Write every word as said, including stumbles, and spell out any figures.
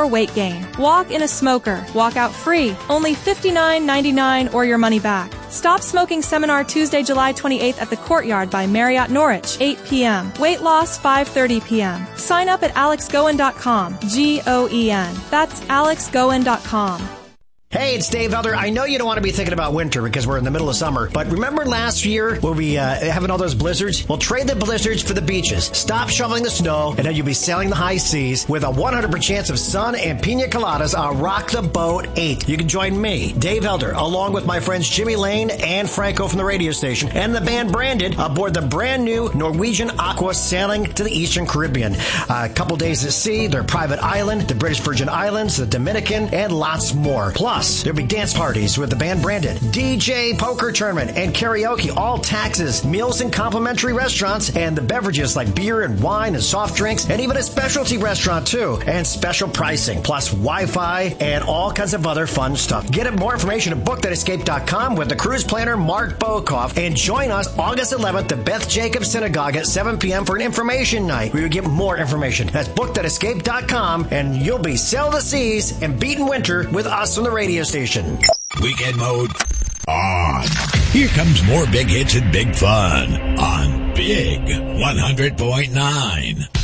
or weight gain. Walk in a smoker. Walk out free. Only fifty-nine ninety-nine or your money back. Stop Smoking Seminar Tuesday, July twenty-eighth at the Courtyard by Marriott Norwich, eight p.m. Weight loss, five thirty p.m. Sign up at alex goen dot com. G O E N. That's alex goen dot com. Hey, it's Dave Elder. I know you don't want to be thinking about winter because we're in the middle of summer, but remember last year where we uh, having all those blizzards? Well, trade the blizzards for the beaches. Stop shoveling the snow, and then you'll be sailing the high seas with a one hundred percent chance of sun and pina coladas on Rock the Boat eight. You can join me, Dave Elder, along with my friends Jimmy Lane and Franco from the radio station, and the band Branded aboard the brand new Norwegian Aqua sailing to the Eastern Caribbean. Uh, a couple days at sea, their private island, the British Virgin Islands, the Dominican, and lots more. Plus, there'll be dance parties with the band Branded, D J poker tournament, and karaoke, all taxes, meals in complimentary restaurants, and the beverages like beer and wine and soft drinks, and even a specialty restaurant too, and special pricing, plus Wi-Fi and all kinds of other fun stuff. Get it more information at book that escape dot com with the cruise planner Mark Bokoff, and join us August eleventh at Beth Jacobs Synagogue at seven p.m. for an information night. We will get more information. That's book that escape dot com, and you'll be sail the seas and beating winter with us on the radio station. Weekend mode on. Here comes more big hits and big fun on Big one hundred point nine.